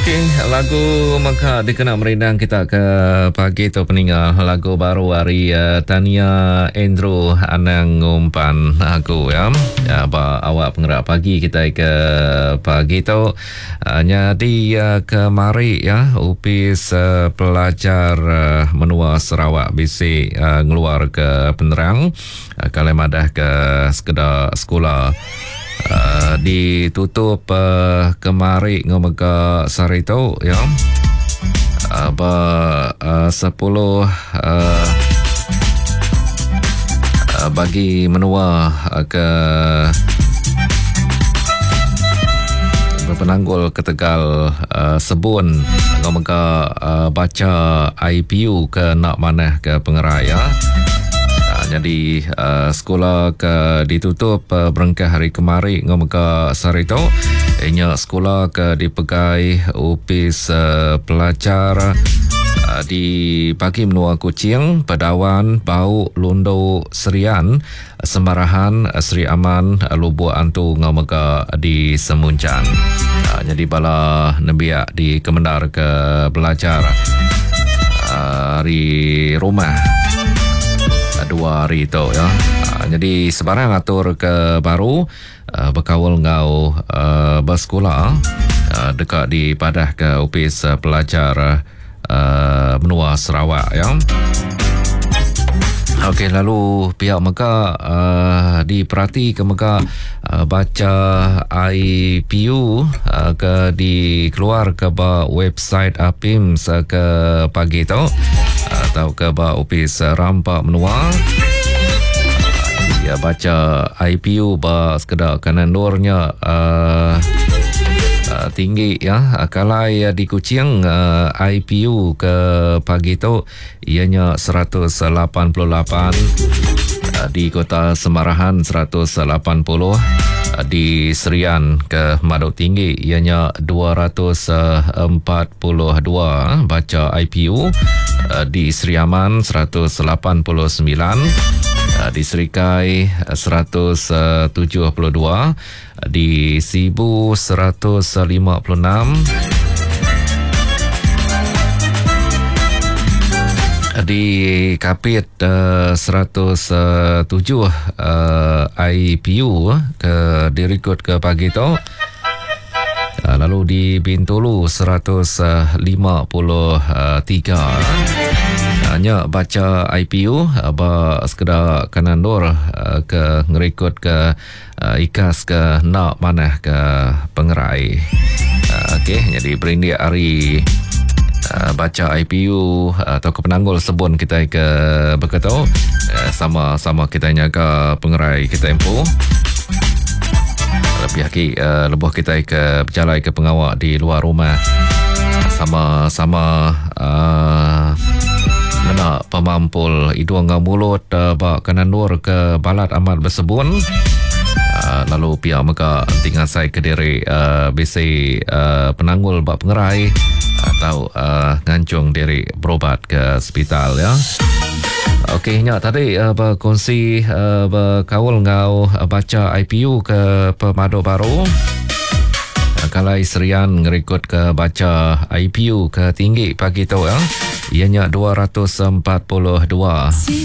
Okey, lagu maka dikenal merindang kita ke pagi tu peninggal lagu baru hari Tania Andrew Anang ngumpan aku ya. Ya ba awak penggerak pagi kita ke pagi tu jadi kemari ya upis pelajar menua Sarawak bisi ngeluar ke penerang kalau madah ke sekedar sekolah ditutup kemari ngomega sarito ya ba 10 bagi menua ke penanggul ke Tegal Sebun ngomega baca IPU ke nak manah ke pengeraya. Jadi sekolah ke ditutup berengkah hari kemari ngomega sarito inya sekolah ke dipegai upis pelajar di pagi menua Kuching, Pedawan, Bau, Lundo, Serian, Semarahan, Sri Aman, Lubuk Antu ngomega di Semuncan. Jadi bala nebiak di Kemendar ke belajar di rumah 2 hari itu ya. Jadi sebarang atur ke baru berkawal ngau bersekolah dekat di padah ke upis pelajar menua Sarawak ya. Okey, lalu pihak Mega diperhati ke Mega baca IPU ke dikeluar ke website APIMS ke pagi tu atau ke upis rampak menua ya baca IPU ba sekedar kanan luarnya tinggi ya. Kalau di Kuching IPU ke pagi tu ianya 188, di Kota Semarahan 180, di Serian ke Madok Tinggi ianya 242 baca IPU, di Sri Aman 189, di Serikai 172, di Sibu 156, di Kapit 107 IPU ke direkod ke pagi tu. Lalu di Bintulu 153 hanya baca IPU apa sekedar kanan dor ke ngerekod ke ikas ke nak manah ke pengerai. Okey, jadi berindik hari baca IPU atau ke penanggul sebun kita ke berkata sama-sama kita nyaga pengerai kita empu lebih lagi lebuh kita ke berjalan ke pengawak di luar rumah sama-sama nak pemampul hidung dengan mulut bak kanan luar ke balat amat bersebun. Lalu pihak Mega tinggal saya ke diri bisi penanggul bak pengerai atau ngancung diri berobat ke hospital ya. Okey, nya tadi berkongsi berkawal ngau baca IPU ke Pemado Baru. Kalau Serian ngerekod ke baca IPU ke tinggi pagi tu ya. Ianya 242.